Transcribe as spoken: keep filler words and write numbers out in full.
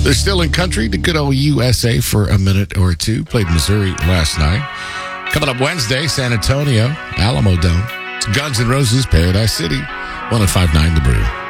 They're still in country. The good old U S A for a minute or two. Played Missouri last night. Coming up Wednesday, San Antonio, Alamo Dome. It's Guns N' Roses, Paradise City. one oh five point nine The Brew.